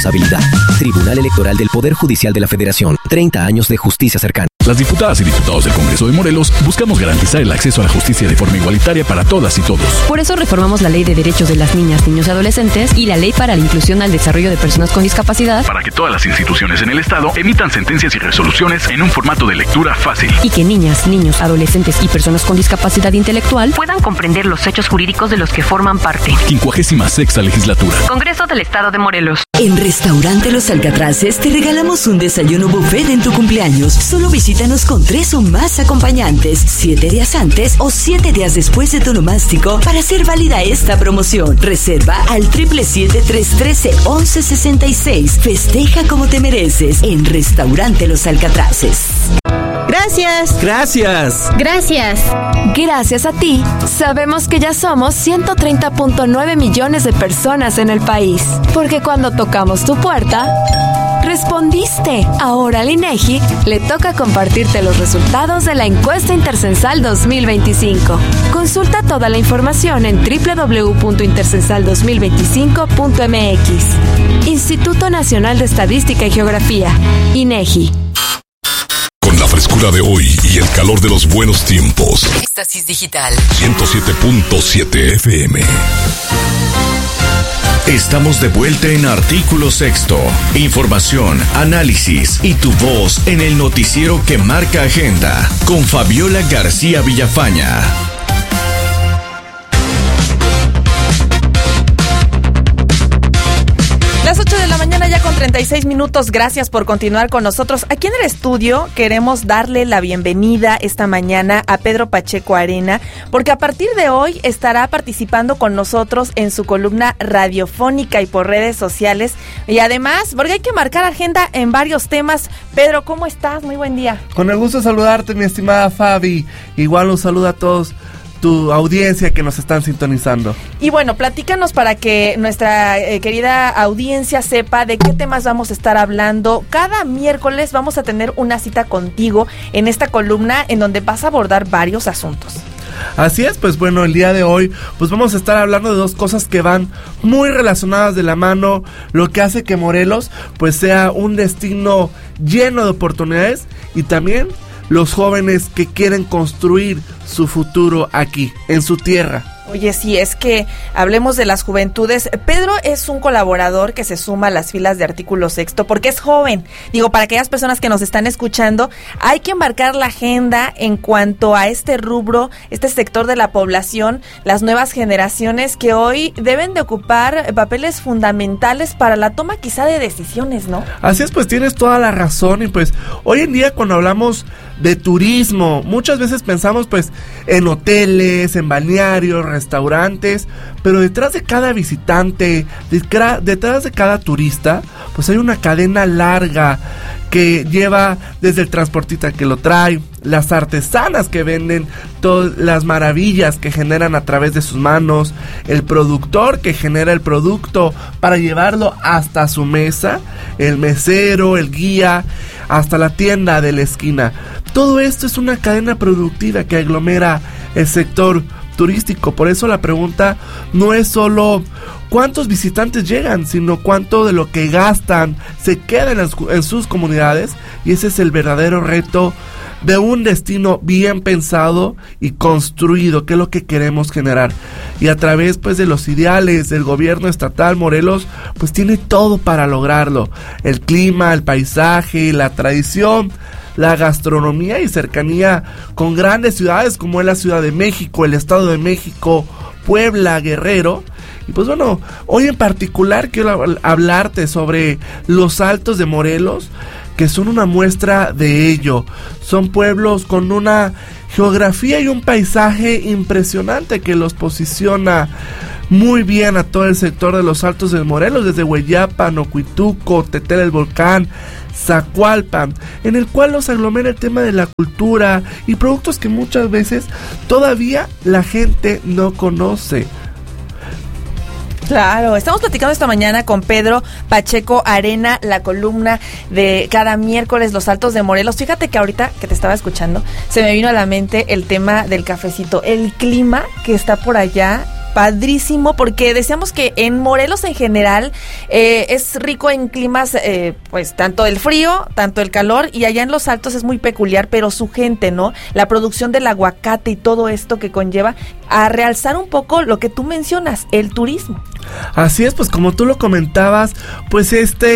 Habilidad. Tribunal Electoral del Poder Judicial de la Federación. 30 años de justicia cercana. Las diputadas y diputados del Congreso de Morelos buscamos garantizar el acceso a la justicia de forma igualitaria para todas y todos. Por eso reformamos la Ley de Derechos de las Niñas, Niños y Adolescentes y la Ley para la Inclusión al Desarrollo de Personas con Discapacidad, para que todas las instituciones en el Estado emitan sentencias y resoluciones en un formato de lectura fácil. Y que niñas, niños, adolescentes y personas con discapacidad intelectual puedan comprender los hechos jurídicos de los que forman parte. 56ª Legislatura. Congreso del Estado de Morelos. En Restaurante Los Alcatraces te regalamos un desayuno buffet en tu cumpleaños. Solo visítanos con 3 o más acompañantes, 7 días antes o 7 días después de tu onomástico para hacer válida esta promoción. Reserva al 777-313-1166. Festeja como te mereces en Restaurante Los Alcatraces. Gracias. Gracias. Gracias. Gracias a ti, sabemos que ya somos 130.9 millones de personas en el país. Porque cuando tocamos tu puerta, respondiste. Ahora al INEGI le toca compartirte los resultados de la encuesta Intercensal 2025. Consulta toda la información en www.intercensal2025.mx. Instituto Nacional de Estadística y Geografía, INEGI. Con la frescura de hoy y el calor de los buenos tiempos. Éxtasis Digital 107.7 FM. Estamos de vuelta en Artículo Sexto. Información, análisis y tu voz en el noticiero que marca agenda. Con Fabiola García Villafaña. Las 8 de la mañana ya con 36 minutos. Gracias por continuar con nosotros. Aquí en el estudio queremos darle la bienvenida esta mañana a Pedro Pacheco Arena, porque a partir de hoy estará participando con nosotros en su columna radiofónica y por redes sociales. Y además, porque hay que marcar agenda en varios temas. Pedro, ¿cómo estás? Muy buen día. Con el gusto de saludarte, mi estimada Fabi. Igual un saludo a todos tu audiencia que nos están sintonizando. Y bueno, platícanos para que nuestra querida audiencia sepa de qué temas vamos a estar hablando. Cada miércoles vamos a tener una cita contigo en esta columna en donde vas a abordar varios asuntos. Así es, pues bueno, el día de hoy pues vamos a estar hablando de dos cosas que van muy relacionadas de la mano, lo que hace que Morelos pues sea un destino lleno de oportunidades y también los jóvenes que quieren construir su futuro aquí, en su tierra. Oye, sí, es que hablemos de las juventudes. Pedro es un colaborador que se suma a las filas de Artículo Sexto porque es joven. Digo, para aquellas personas que nos están escuchando, hay que marcar la agenda en cuanto a este rubro, este sector de la población, las nuevas generaciones que hoy deben de ocupar papeles fundamentales para la toma quizá de decisiones, ¿no? Así es, pues tienes toda la razón y pues hoy en día cuando hablamos de turismo, muchas veces pensamos pues en hoteles, en balnearios, restaurantes, pero detrás de cada visitante, detrás de cada turista, pues hay una cadena larga que lleva desde el transportista que lo trae, las artesanas que venden todas las maravillas que generan a través de sus manos, el productor que genera el producto para llevarlo hasta su mesa, el mesero, el guía, hasta la tienda de la esquina. Todo esto es una cadena productiva que aglomera el sector turístico. Por eso la pregunta no es solo cuántos visitantes llegan, sino cuánto de lo que gastan se queda en sus comunidades, y ese es el verdadero reto de un destino bien pensado y construido, que es lo que queremos generar. Y a través pues de los ideales del gobierno estatal, Morelos pues tiene todo para lograrlo: el clima, el paisaje, la tradición, la gastronomía y cercanía con grandes ciudades como es la Ciudad de México, el Estado de México, Puebla, Guerrero. Y pues bueno, hoy en particular quiero hablarte sobre los Altos de Morelos, que son una muestra de ello. Son pueblos con una geografía y un paisaje impresionante que los posiciona muy bien a todo el sector de los Altos de Morelos, desde Hueyapan, Ocuituco, Tetel el Volcán, Zacualpan, en el cual los aglomera el tema de la cultura y productos que muchas veces todavía la gente no conoce. Claro, estamos platicando esta mañana con Pedro Pacheco Arena, la columna de cada miércoles, Los Altos de Morelos. Fíjate que ahorita que te estaba escuchando, se me vino a la mente el tema del cafecito, el clima que está por allá. padrísimo, porque decíamos que en Morelos en general es rico en climas, pues tanto el frío, tanto el calor, y allá en los Altos es muy peculiar, pero su gente, ¿no? La producción del aguacate y todo esto que conlleva a realzar un poco lo que tú mencionas, el turismo. Así es, pues como tú lo comentabas, pues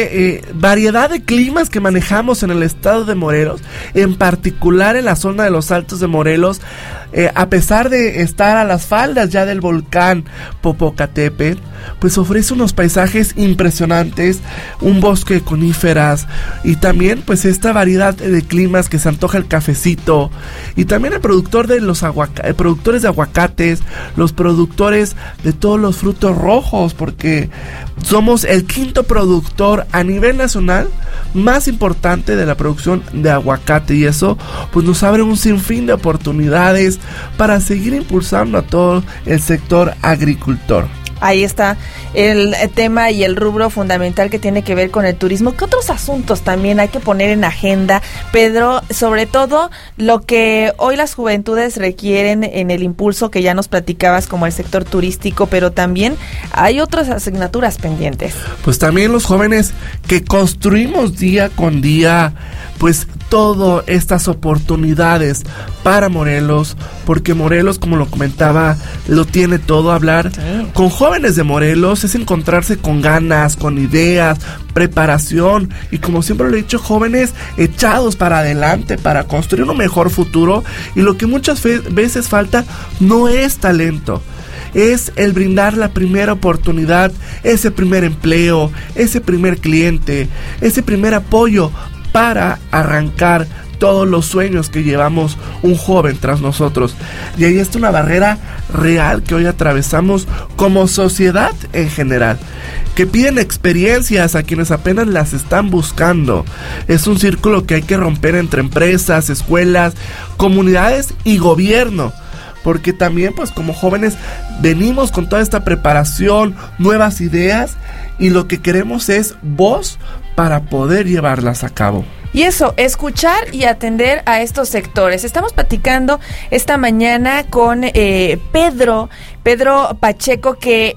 variedad de climas que manejamos en el estado de Morelos, en particular en la zona de los Altos de Morelos, a pesar de estar a las faldas ya del volcán Popocatépetl, pues ofrece unos paisajes impresionantes, un bosque de coníferas y también pues esta variedad de climas que se antoja el cafecito, y también el productor de los productores de aguacates, los productores de todos los frutos rojos, porque somos el quinto productor a nivel nacional más importante de la producción de aguacate, y eso pues nos abre un sinfín de oportunidades para seguir impulsando a todo el sector agricultor. Ahí está el tema y el rubro fundamental que tiene que ver con el turismo. ¿Qué otros asuntos también hay que poner en agenda, Pedro? Sobre todo lo que hoy las juventudes requieren en el impulso que ya nos platicabas, como el sector turístico, pero también hay otras asignaturas pendientes. Pues también los jóvenes que construimos día con día, pues todas estas oportunidades para Morelos, porque Morelos, como lo comentaba, lo tiene todo. Hablar con jóvenes de Morelos es encontrarse con ganas, con ideas, preparación, y como siempre lo he dicho, jóvenes echados para adelante para construir un mejor futuro, y lo que muchas veces falta no es talento, es el brindar la primera oportunidad, ese primer empleo, ese primer cliente, ese primer apoyo para arrancar todos los sueños que llevamos un joven tras nosotros. Y ahí está una barrera real que hoy atravesamos como sociedad en general, que piden experiencias a quienes apenas las están buscando. Es un círculo que hay que romper entre empresas, escuelas, comunidades y gobierno, porque también pues como jóvenes venimos con toda esta preparación, nuevas ideas, y lo que queremos es voz para poder llevarlas a cabo. Y eso, escuchar y atender a estos sectores. Estamos platicando esta mañana con Pedro Pacheco, que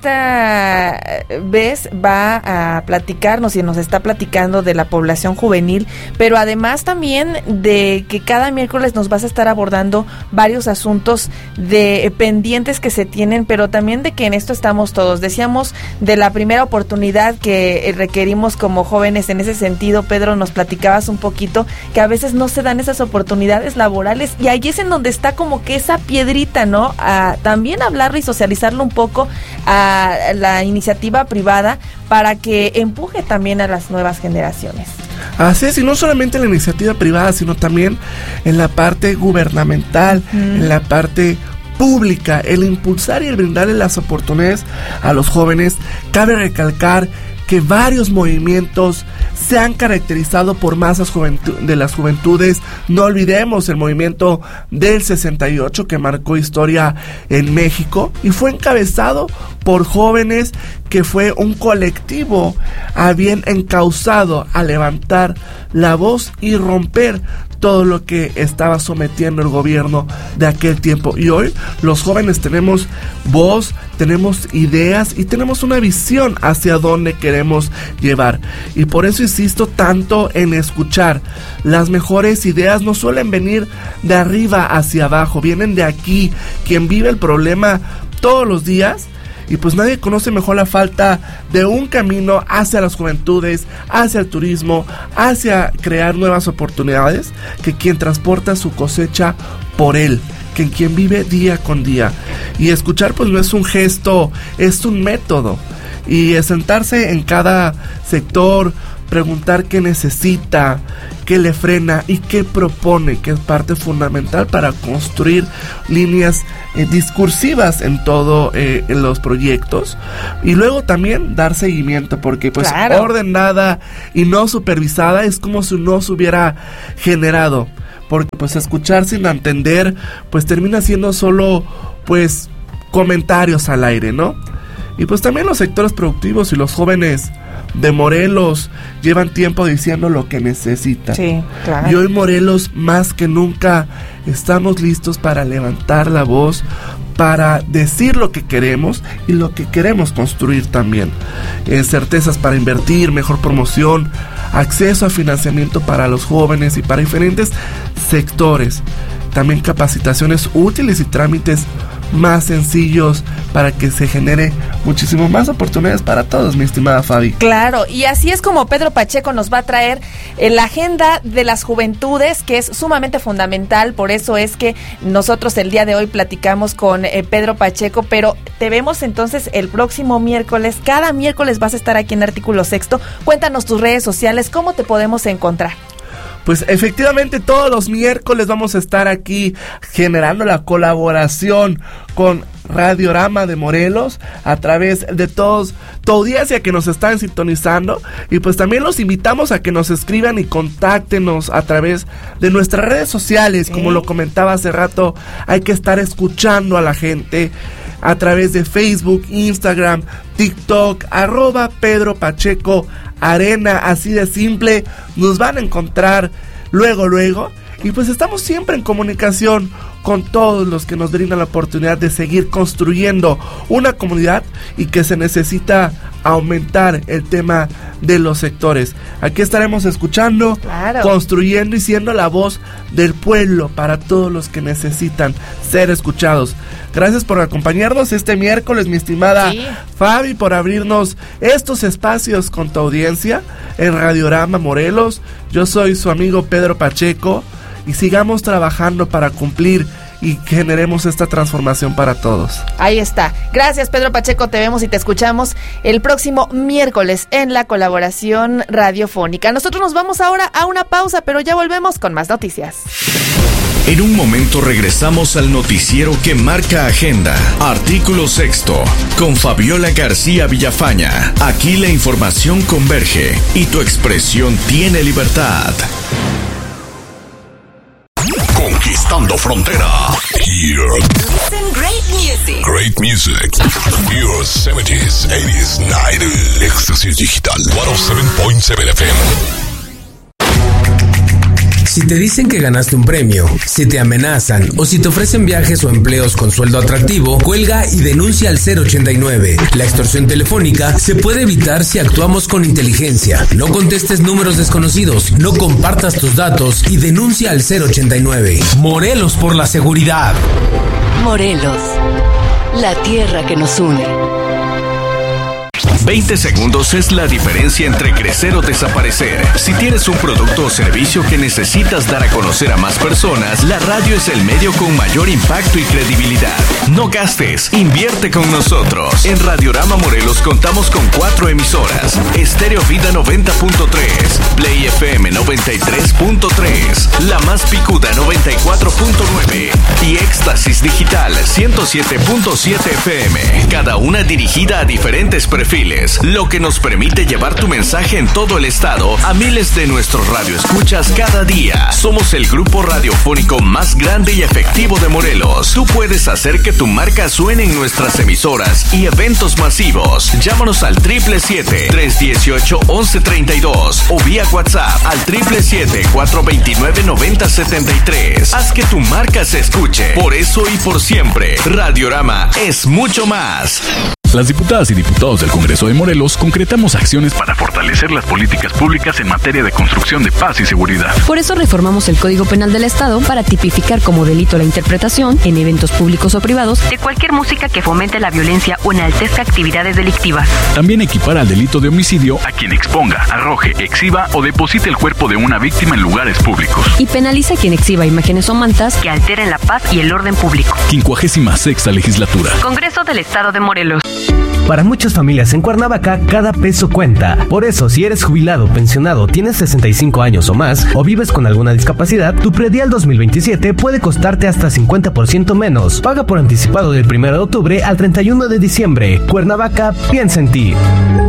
esta vez va a platicarnos y nos está platicando de la población juvenil, pero además también de que cada miércoles nos vas a estar abordando varios asuntos de pendientes que se tienen, pero también de que en esto estamos todos. Decíamos de la primera oportunidad que requerimos como jóvenes en ese sentido. Pedro, nos platicabas un poquito que a veces no se dan esas oportunidades laborales, y ahí es en donde está como que esa piedrita, ¿no? También hablarlo y socializarlo un poco a la iniciativa privada para que empuje también a las nuevas generaciones. Así es, y no solamente en la iniciativa privada, sino también en la parte gubernamental, en la parte pública, el impulsar y el brindarle las oportunidades a los jóvenes. Cabe recalcar que varios movimientos se han caracterizado por masas de las juventudes. No olvidemos el movimiento del 68, que marcó historia en México y fue encabezado por jóvenes, que fue un colectivo a bien encauzado a levantar la voz y romper todo lo que estaba sometiendo el gobierno de aquel tiempo. Y hoy los jóvenes tenemos voz, tenemos ideas y tenemos una visión hacia dónde queremos llevar. Y por eso insisto tanto en escuchar. Las mejores ideas no suelen venir de arriba hacia abajo, vienen de aquí. Quien vive el problema todos los días, y pues nadie conoce mejor la falta de un camino hacia las juventudes, hacia el turismo, hacia crear nuevas oportunidades, que quien transporta su cosecha por él, que quien vive día con día. Y escuchar pues no es un gesto, es un método. Y sentarse en cada sector, preguntar qué necesita, qué le frena y qué propone, que es parte fundamental para construir líneas discursivas en todo en los proyectos, y luego también dar seguimiento, porque pues claro, ordenada y no supervisada es como si no se hubiera generado, porque pues escuchar sin entender pues termina siendo solo pues comentarios al aire, ¿no? Y pues también los sectores productivos y los jóvenes de Morelos llevan tiempo diciendo lo que necesitan. Sí, claro. Y hoy Morelos más que nunca estamos listos para levantar la voz, para decir lo que queremos y lo que queremos construir también. Certezas para invertir, mejor promoción, acceso a financiamiento para los jóvenes y para diferentes sectores. También capacitaciones útiles y trámites más sencillos para que se genere muchísimo más oportunidades para todos, mi estimada Fabi. Claro, y así es como Pedro Pacheco nos va a traer la agenda de las juventudes, que es sumamente fundamental. Por eso es que nosotros el día de hoy platicamos con Pedro Pacheco, pero te vemos entonces el próximo miércoles. Cada miércoles vas a estar aquí en Artículo Sexto. Cuéntanos tus redes sociales, ¿cómo te podemos encontrar? Pues efectivamente todos los miércoles vamos a estar aquí generando la colaboración con Radiorama de Morelos a través de toda audiencia que nos están sintonizando, y pues también los invitamos a que nos escriban y contáctenos a través de nuestras redes sociales. Como lo comentaba hace rato, hay que estar escuchando a la gente a través de Facebook, Instagram, TikTok, @Pedro Pacheco Arena, así de simple, nos van a encontrar luego, y pues estamos siempre en comunicación con todos los que nos brindan la oportunidad de seguir construyendo una comunidad y que se necesita aumentar el tema de los sectores. Aquí estaremos escuchando, construyendo y siendo la voz del pueblo para todos los que necesitan ser escuchados. Gracias por acompañarnos este miércoles, mi estimada Fabi, por abrirnos estos espacios con tu audiencia en Radiorama Morelos. Yo soy su amigo Pedro Pacheco, y sigamos trabajando para cumplir y generemos esta transformación para todos. Ahí está. Gracias, Pedro Pacheco. Te vemos y te escuchamos el próximo miércoles en la colaboración radiofónica. Nosotros nos vamos ahora a una pausa, pero ya volvemos con más noticias. En un momento regresamos al noticiero que marca agenda. Artículo Sexto, con Fabiola García Villafaña. Aquí la información converge y tu expresión tiene libertad. Conquistando frontera. Here. Listen great music. Great music. Your 70s, 80s, 90s. Éxtasis Digital. 107.7 FM. Si te dicen que ganaste un premio, si te amenazan o si te ofrecen viajes o empleos con sueldo atractivo, cuelga y denuncia al 089. La extorsión telefónica se puede evitar si actuamos con inteligencia. No contestes números desconocidos, no compartas tus datos y denuncia al 089. Morelos por la seguridad. Morelos, la tierra que nos une. 20 segundos es la diferencia entre crecer o desaparecer. Si tienes un producto o servicio que necesitas dar a conocer a más personas, la radio es el medio con mayor impacto y credibilidad. No gastes, invierte con nosotros. En Radiorama Morelos contamos con 4 emisoras: Estéreo Vida 90.3, Play FM 93.3, La Más Picuda 94.9 y Éxtasis Digital 107.7 FM. Cada una dirigida a diferentes perfiles, lo que nos permite llevar tu mensaje en todo el estado a miles de nuestros radioescuchas cada día. Somos el grupo radiofónico más grande y efectivo de Morelos. Tú puedes hacer que tu marca suene en nuestras emisoras y eventos masivos. Llámanos al 777-318-1132 o vía WhatsApp al 777-429-9073. Haz que tu marca se escuche. Por eso y por siempre, Radiorama es mucho más. Las diputadas y diputados del Congreso de Morelos concretamos acciones para fortalecer las políticas públicas en materia de construcción de paz y seguridad. Por eso reformamos el Código Penal del Estado para tipificar como delito la interpretación, en eventos públicos o privados, de cualquier música que fomente la violencia o enaltezca actividades delictivas. También equipara al delito de homicidio a quien exponga, arroje, exhiba o deposite el cuerpo de una víctima en lugares públicos. Y penaliza a quien exhiba imágenes o mantas que alteren la paz y el orden público. 56ª Legislatura. Congreso del Estado de Morelos. Para muchas familias en Cuernavaca, cada peso cuenta. Por eso, si eres jubilado, pensionado, tienes 65 años o más, o vives con alguna discapacidad, tu predial 2027 puede costarte hasta 50% menos. Paga por anticipado del 1 de octubre al 31 de diciembre. Cuernavaca, piensa en ti.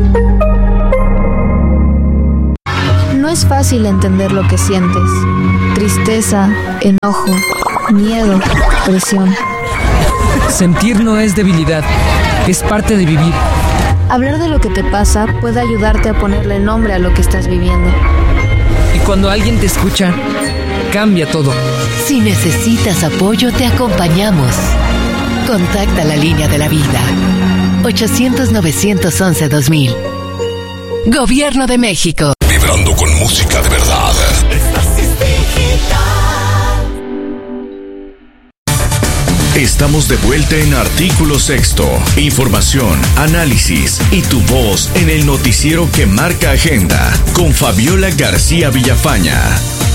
No es fácil entender lo que sientes. Tristeza, enojo, miedo, presión. Sentir no es debilidad, es parte de vivir. Hablar de lo que te pasa puede ayudarte a ponerle nombre a lo que estás viviendo. Y cuando alguien te escucha, cambia todo. Si necesitas apoyo, te acompañamos. Contacta la línea de la vida. 800-911-2000. Gobierno de México. Vibrando con música de verdad. Estamos de vuelta en Artículo Sexto. Información, análisis y tu voz en el noticiero que marca agenda con Fabiola García Villafaña.